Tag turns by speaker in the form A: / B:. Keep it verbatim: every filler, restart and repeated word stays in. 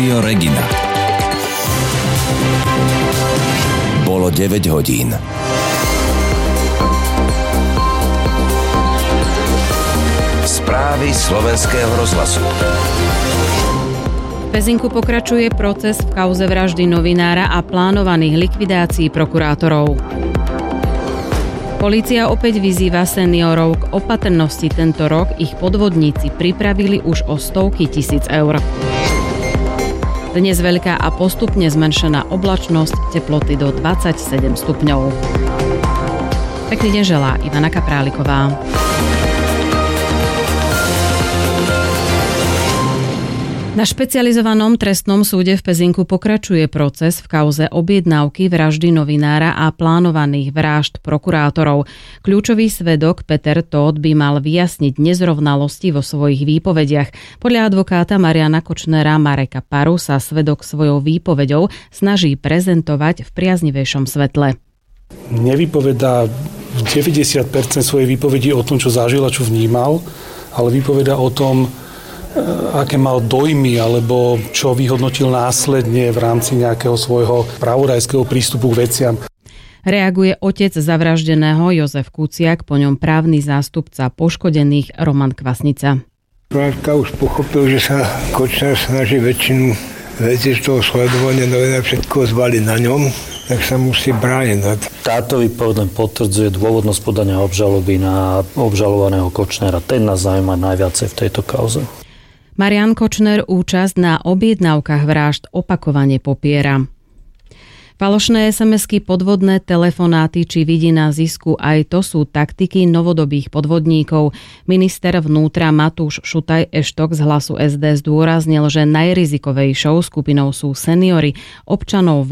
A: Rádio Regina. Bolo deväť hodín. Správy slovenského rozhlasu.
B: V Pezinku pokračuje proces v kauze vraždy novinára a plánovaných likvidácií prokurátorov. Polícia opäť vyzýva seniorov k opatrnosti. Tento rok ich podvodníci pripravili už o stovky tisíc eur. Dnes veľká a postupne zmenšená oblačnosť, teploty do dvadsaťsedem stupňov. Pekný deň želá Ivana Kapráliková. Na špecializovanom trestnom súde v Pezinku pokračuje proces v kauze objednávky vraždy novinára a plánovaných vražd prokurátorov. Kľúčový svedok Peter Tóth by mal vyjasniť nezrovnalosti vo svojich výpovediach. Podľa advokáta Mariana Kočnera Mareka Paru sa svedok svojou výpoveďou snaží prezentovať v priaznivejšom svetle.
C: Nevypovedá deväťdesiat percent svojej výpovedi o tom, čo zažil a čo vnímal, ale vypovedá o tom, aké mal dojmy, alebo čo vyhodnotil následne v rámci nejakého svojho pravodajského prístupu k veciam.
B: Reaguje otec zavraždeného Jozef Kuciak, po ňom právny zástupca poškodených Roman Kvasnica.
D: Vládka už pochopil, že sa Kočner snaží väčšinu veci z toho sledovania novina všetko zvaliť na ňom, tak sa musí brániť.
E: Táto výpoveď potvrdzuje dôvodnosť podania obžaloby na obžalovaného Kočnera. Ten nás zaujíma najviacej v tejto kauze.
B: Marian Kočner účasť na objednávkach vražd opakovane popiera. Falošné es em esky, podvodné telefonáty či vidina zisku, aj to sú taktiky novodobých podvodníkov. Minister vnútra Matúš Šutaj-Eštok z Hlasu es dé zdôraznil, že najrizikovejšou skupinou sú seniori, občanov